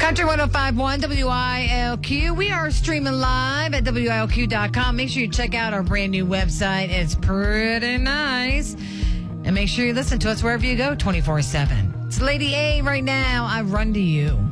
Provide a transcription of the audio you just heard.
Country 105.1 WILQ. We are streaming live at WILQ.com. Make sure you check out our brand new website. It's pretty nice. And make sure you listen to us wherever you go 24/7. It's Lady A right now. I run to you.